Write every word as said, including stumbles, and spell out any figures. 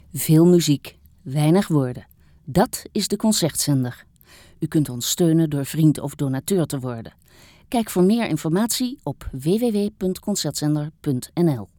Veel muziek, weinig woorden. Dat is de Concertzender. U kunt ons steunen door vriend of donateur te worden. Kijk voor meer informatie op w w w punt concertzender punt n l.